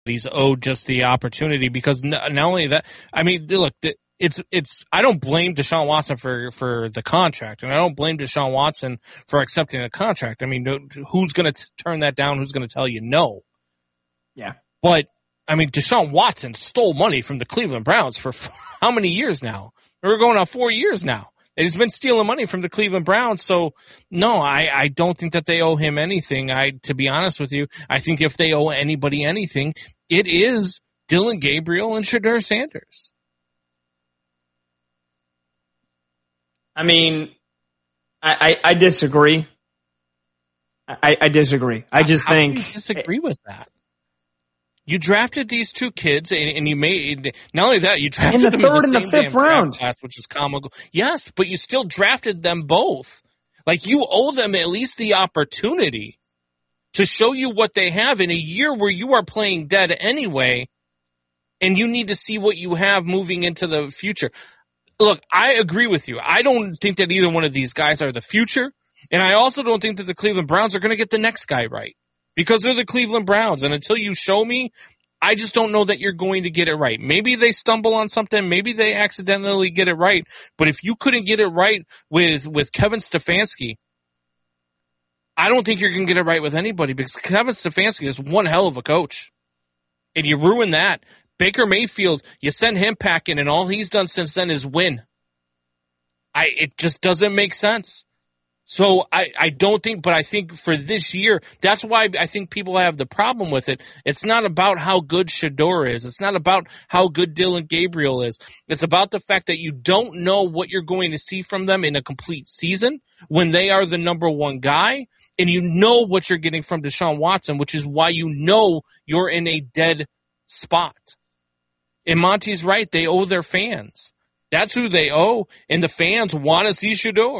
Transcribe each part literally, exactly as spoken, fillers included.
he's owed just the opportunity because not only that, I mean, look, it's, it's, I don't blame Deshaun Watson for, for the contract, and I don't blame Deshaun Watson for accepting a contract. I mean, who's going to turn that down? Who's going to tell you no? Yeah. But, I mean, Deshaun Watson stole money from the Cleveland Browns for how many years now? We're going on four years now. He's been stealing money from the Cleveland Browns. So, no, I, I don't think that they owe him anything. I, to be honest with you, I think if they owe anybody anything, it is Dillon Gabriel and Shedeur Sanders. I mean, I, I, I disagree. I, I disagree. I just How think. How do you disagree with that? You drafted these two kids, and, and you made not only that, you drafted in the them third in the and the same fifth damn round, class, which is comical. Yes, but you still drafted them both. Like, you owe them at least the opportunity to show you what they have in a year where you are playing dead anyway, and you need to see what you have moving into the future. Look, I agree with you. I don't think that either one of these guys are the future, and I also don't think that the Cleveland Browns are going to get the next guy right. Because they're the Cleveland Browns, and until you show me, I just don't know that you're going to get it right. Maybe they stumble on something, maybe they accidentally get it right, but if you couldn't get it right with, with Kevin Stefanski, I don't think you're going to get it right with anybody, because Kevin Stefanski is one hell of a coach. And you ruin that. Baker Mayfield, you send him packing, and all he's done since then is win. I It just doesn't make sense. So I, I don't think, but I think for this year, that's why I think people have the problem with it. It's not about how good Shedeur is. It's not about how good Dillon Gabriel is. It's about the fact that you don't know what you're going to see from them in a complete season when they are the number one guy, and you know what you're getting from Deshaun Watson, which is why you know you're in a dead spot. And Monty's right. They owe their fans. That's who they owe, and the fans want to see Shedeur.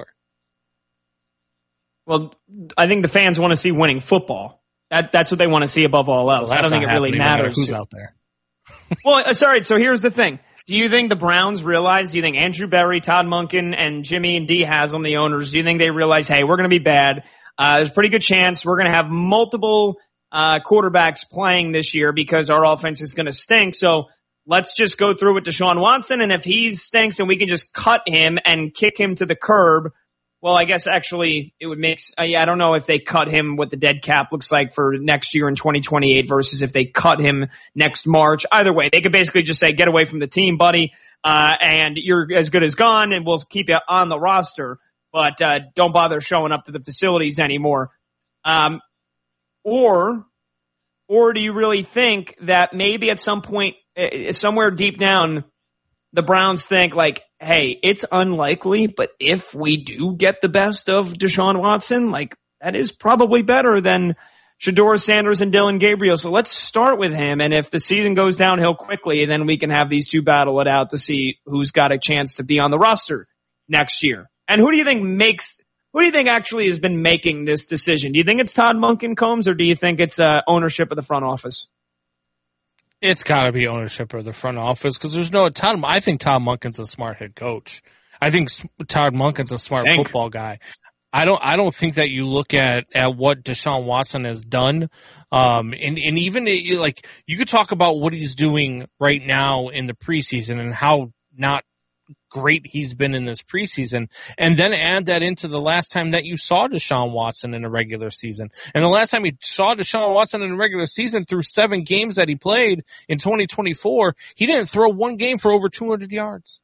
Well, I think the fans want to see winning football. That That's what they want to see above all else. Well, I don't think it really matters. Who's out there? Well, uh, sorry. So here's the thing. Do you think the Browns realize, do you think Andrew Berry, Todd Monken, and Jimmy and Dee Haslam, the owners, do you think they realize, hey, we're going to be bad? Uh, there's a pretty good chance we're going to have multiple uh, quarterbacks playing this year because our offense is going to stink. So let's just go through with Deshaun Watson, and if he stinks, then we can just cut him and kick him to the curb. Well, I guess actually it would make uh, – yeah, I don't know if they cut him what the dead cap looks like for next year in twenty twenty-eight versus if they cut him next March. Either way, they could basically just say, get away from the team, buddy, uh, and you're as good as gone, and we'll keep you on the roster, but uh, don't bother showing up to the facilities anymore. Um, or, or do you really think that maybe at some point, uh, somewhere deep down, the Browns think like, hey, it's unlikely, but if we do get the best of Deshaun Watson, like that is probably better than Shedeur Sanders and Dillon Gabriel. So let's start with him. And if the season goes downhill quickly, then we can have these two battle it out to see who's got a chance to be on the roster next year. And who do you think makes, who do you think actually has been making this decision? Do you think it's Todd Monken Combs, or do you think it's uh, ownership of the front office? It's got to be ownership of the front office, because there's no Todd. I think Todd Monken's a smart head coach. I think Todd Monken's a smart Think. football guy. I don't. I don't think that you look at, at what Deshaun Watson has done, um, and and even like you could talk about what he's doing right now in the preseason and how not great he's been in this preseason, and then add that into the last time that you saw Deshaun Watson in a regular season. And the last time you saw Deshaun Watson in a regular season through seven games that he played in twenty twenty-four, he didn't throw one game for over two hundred yards.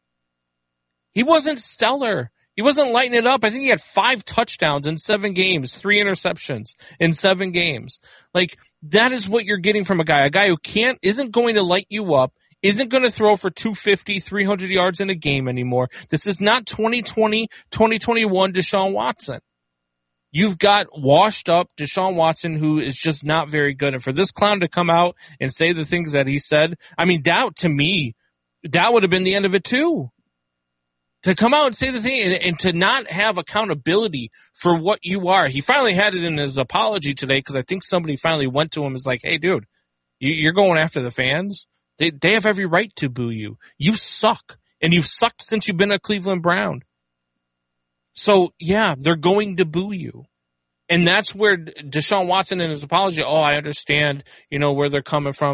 He wasn't stellar. He wasn't lighting it up. I think he had five touchdowns in seven games, three interceptions in seven games. Like, that is what you're getting from a guy, a guy who can't, isn't going to light you up, isn't going to throw for two fifty, three hundred yards in a game anymore. This is not twenty twenty, twenty twenty-one Deshaun Watson. You've got washed up Deshaun Watson, who is just not very good. And for this clown to come out and say the things that he said, I mean, that to me, that would have been the end of it too. To come out and say the thing and, and to not have accountability for what you are. He finally had it in his apology today, because I think somebody finally went to him and was like, hey, dude, you, you're going after the fans. They they have every right to boo you. You suck. And you've sucked since you've been a Cleveland Brown. So, yeah, they're going to boo you. And that's where Deshaun Watson in his apology, oh, I understand, you know, where they're coming from.